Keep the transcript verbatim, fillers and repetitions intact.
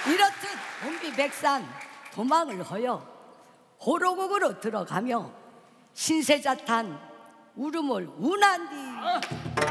이렇듯 혼비백산 도망을 허여 호로국으로 들어가며 신세자탄 울음을 운한디